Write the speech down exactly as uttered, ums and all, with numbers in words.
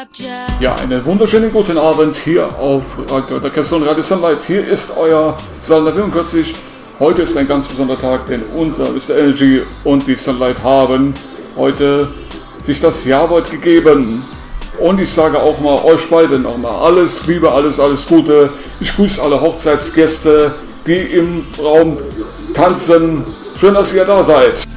Ja, einen wunderschönen guten Abend hier auf Radio Orchester und Radio Sunlight. Hier ist euer Salner fünfundvierzig. Heute ist ein ganz besonderer Tag, denn unser Mister Energy und die Sunlight haben heute sich das Jawort gegeben. Und ich sage auch mal euch beiden nochmal alles Liebe, alles, alles Gute. Ich grüße alle Hochzeitsgäste, die im Raum tanzen. Schön, dass ihr da seid.